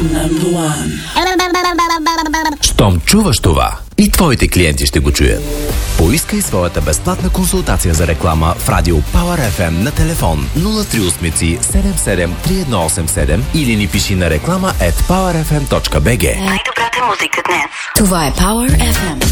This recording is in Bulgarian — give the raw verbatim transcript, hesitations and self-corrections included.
Щом чуваш това, и твоите клиенти ще го чуят. Поискай своята безплатна консултация за реклама в Радио Power еф ем на телефон нула три осем седем седем три едно осем седем или ни пиши на реклама at power f m точка b g. Най-добрата музика днес. Това е Power еф ем.